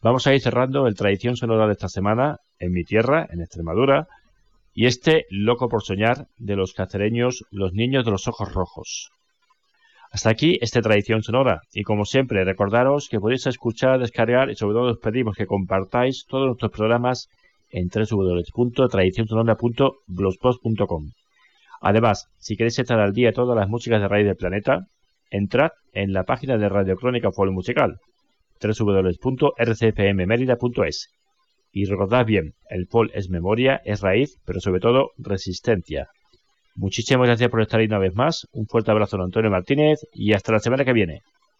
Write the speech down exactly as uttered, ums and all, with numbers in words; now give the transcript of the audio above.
Vamos a ir cerrando el Tradición Sonora de esta semana en mi tierra, en Extremadura, y este Loco por Soñar de los cacereños Los Niños de los Ojos Rojos. Hasta aquí esta Tradición Sonora, y como siempre recordaros que podéis escuchar, descargar y sobre todo os pedimos que compartáis todos nuestros programas en doble u doble u doble u punto tradición sonora punto blogspot punto com. Además, si queréis estar al día de todas las músicas de raíz del planeta, entrad en la página de Radio Crónica Folk Musical, doble u doble u doble u punto r c f m merida punto es. Y recordad bien, el folk es memoria, es raíz, pero sobre todo resistencia. Muchísimas gracias por estar ahí una vez más. Un fuerte abrazo de Antonio Martínez y hasta la semana que viene.